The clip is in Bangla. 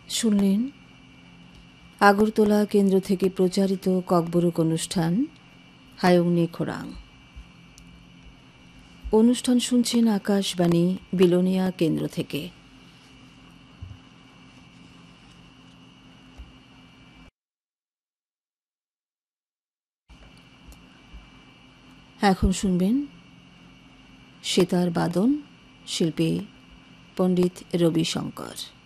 শুনলেন আগরতলা কেন্দ্র থেকে প্রচারিত ককবরক অনুষ্ঠান হায়ংনি খোরাং। অনুষ্ঠান শুনছেন আকাশবাণী বিলোনিয়া কেন্দ্র থেকে। এখন শুনবেন সেতার বাদন শিল্পী পণ্ডিত রবিশঙ্কর।